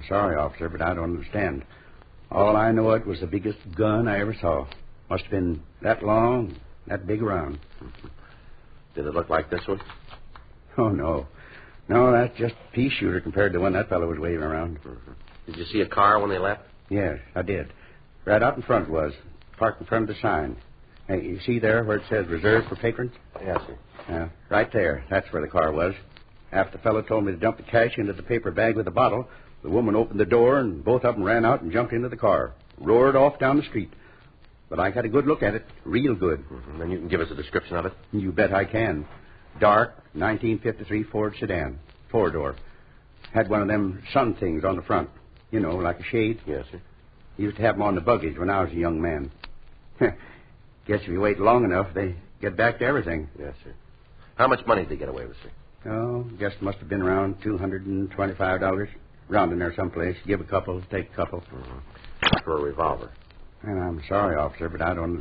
Sorry, officer, but I don't understand. All I know, it was the biggest gun I ever saw. Must have been that long, that big around. Did it look like this one? Oh, no. No, that's just a pea shooter compared to the one that fellow was waving around. Mm-hmm. Did you see a car when they left? Yes, I did. Right out in front was. Parked in front of the sign. Hey, you see there where it says reserved for patrons? Yes, sir. Yeah, right there. That's where the car was. After the fellow told me to dump the cash into the paper bag with the bottle, the woman opened the door, and both of them ran out and jumped into the car. Roared off down the street. But I got a good look at it. Real good. Mm-hmm. Then you can give us a description of it? You bet I can. Dark, 1953 Ford sedan. Four-door. Had one of them sun things on the front. You know, like a shade. Yes, sir. Used to have them on the buggies when I was a young man. Guess if you wait long enough, they get back to everything. Yes, sir. How much money did they get away with, sir? Oh, guess it must have been around $225. Round in there someplace. Give a couple, take a couple. Mm-hmm. For a revolver. And I'm sorry, officer, but I don't